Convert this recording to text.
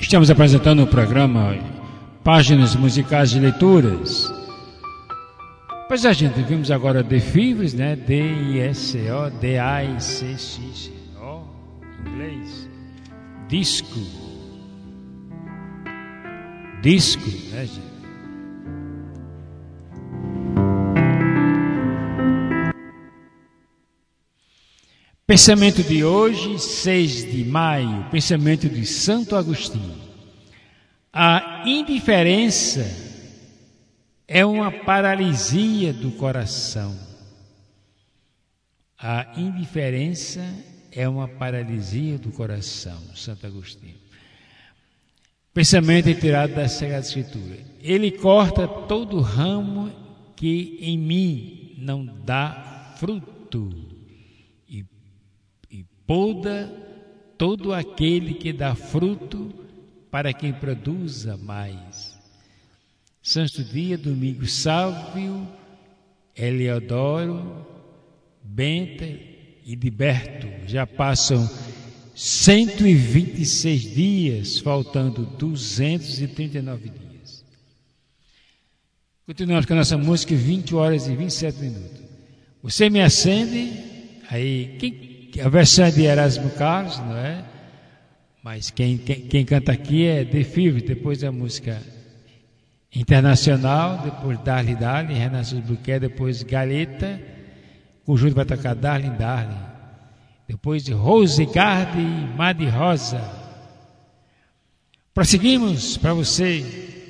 Estamos apresentando o programa Páginas Musicais de Leituras. Pois a gente vimos agora The Fevers, né? D-I-S-O, D-A-I-C-C-O, em inglês. Disco, né, gente? Pensamento de hoje, 6 de maio, pensamento de Santo Agostinho. A indiferença é uma paralisia do coração. A indiferença é uma paralisia do coração, Santo Agostinho. Pensamento tirado da Sagrada Escritura. Ele corta todo ramo que em mim não dá fruto e poda todo aquele que dá fruto para quem produza mais. Santo dia, domingo, Sálvio, Eliodoro, Benta e Diberto. Já passam 126 dias, faltando 239 dias. Continuamos com a nossa música, 20 horas e 27 minutos. Você me acende, aí, a versão é de Erasmo Carlos, não é? Mas quem canta aqui é The Fevers, depois a música Internacional, depois Darling, Renato Buquet, depois Galeta, o Júlio vai tocar Darling, depois de Rose Garde e Madi Rosa. Prosseguimos para você.